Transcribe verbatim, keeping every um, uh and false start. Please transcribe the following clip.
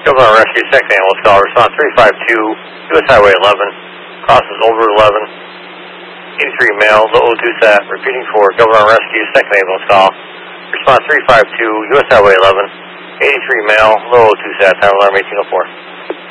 Government Rescue, second ambulance call, response three five two, U S Highway eleven, crosses over eleven, eighty-three male, low O two sat, repeating for Government Rescue, second ambulance call, response three five two, U S Highway eleven, eighty-three male, low O two sat, time alarm eighteen oh four.